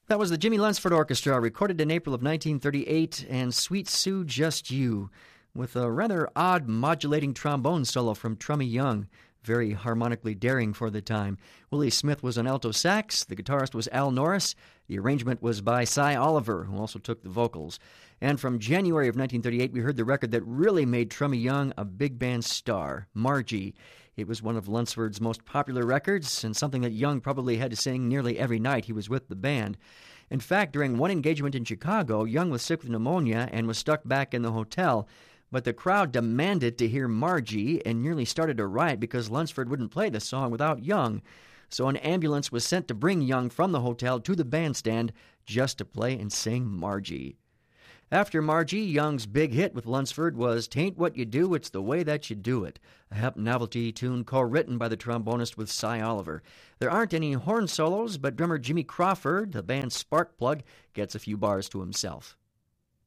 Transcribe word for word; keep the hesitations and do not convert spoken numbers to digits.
That was the Jimmy Lunsford Orchestra, recorded in April of nineteen thirty-eight, and Sweet Sue, Just You, with a rather odd modulating trombone solo from Trummy Young, very harmonically daring for the time. Willie Smith was on alto sax, the guitarist was Al Norris, the arrangement was by Cy Oliver, who also took the vocals. And from January of nineteen thirty-eight, we heard the record that really made Trummy Young a big band star, Margie. It was one of Lunsford's most popular records, and something that Young probably had to sing nearly every night he was with the band. In fact, during one engagement in Chicago, Young was sick with pneumonia and was stuck back in the hotel, but the crowd demanded to hear Margie and nearly started a riot because Lunsford wouldn't play the song without Young. So an ambulance was sent to bring Young from the hotel to the bandstand just to play and sing Margie. After Margie, Young's big hit with Lunsford was "Tain't What You Do, It's the Way That You Do It," a hep novelty tune co-written by the trombonist with Cy Oliver. There aren't any horn solos, but drummer Jimmy Crawford, the band's spark plug, gets a few bars to himself.